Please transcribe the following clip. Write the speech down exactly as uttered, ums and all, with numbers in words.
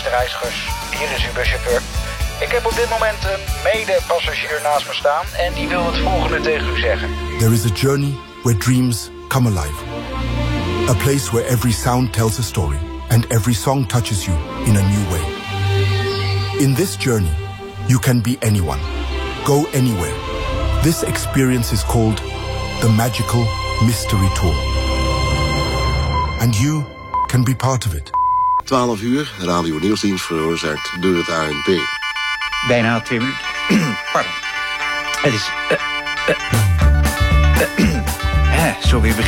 Beste reizigers, hier is uw buschauffeur. Ik heb op dit moment een mede-passagier naast me staan en die wil het volgende tegen u zeggen. There is a journey where dreams come alive. A place where every sound tells a story and every song touches you in a new way. In this journey, you can be anyone, go anywhere. This experience is called the Magical Mystery Tour. And you can be part of it. twaalf uur, radio nieuwsdienst veroorzaakt door het A N P. Bijna twee minuten. Pardon. Het is... Uh, uh, uh, uh, zo weer